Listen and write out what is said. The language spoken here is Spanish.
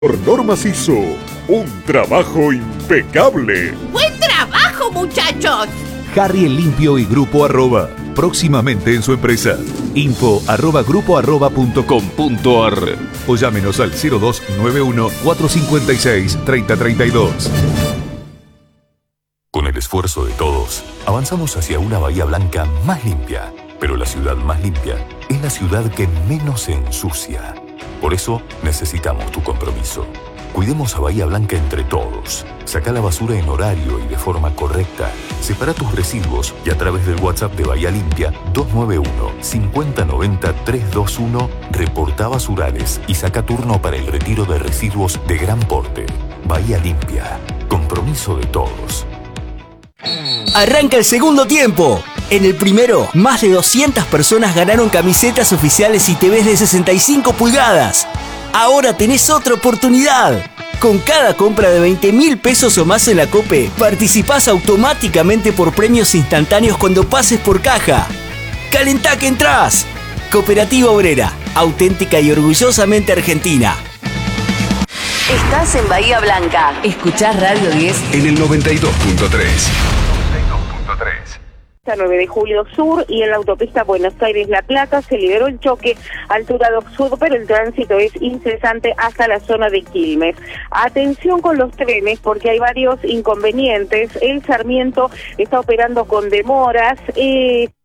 Por Normas hizo un trabajo impecable. ¡Buen trabajo, muchachos! Harry el Limpio y Grupo Arroba. Próximamente en su empresa. info@grupoarroba.com.ar o llámenos al 0291 456 3032. Con el esfuerzo de todos, avanzamos hacia una Bahía Blanca más limpia. Pero la ciudad más limpia es la ciudad que menos se ensucia. Por eso necesitamos tu compromiso. Cuidemos a Bahía Blanca entre todos. Saca la basura en horario y de forma correcta. Separa tus residuos y a través del WhatsApp de Bahía Limpia 291-5090-321 reporta basurales y saca turno para el retiro de residuos de gran porte. Bahía Limpia. Compromiso de todos. Arranca el segundo tiempo. En el primero, más de 200 personas ganaron camisetas oficiales y TVs de 65 pulgadas. Ahora tenés otra oportunidad. Con cada compra de 20.000 pesos o más en la COPE, participás automáticamente por premios instantáneos cuando pases por caja. ¡Calentá que entrás! Cooperativa Obrera, auténtica y orgullosamente argentina. Estás en Bahía Blanca. Escuchás Radio 10 En el 92.3. 9 de Julio Sur y en la autopista Buenos Aires-La Plata se liberó el choque altura Dock Sur, pero el tránsito es incesante hasta la zona de Quilmes. Atención con los trenes porque hay varios inconvenientes. El Sarmiento está operando con demoras.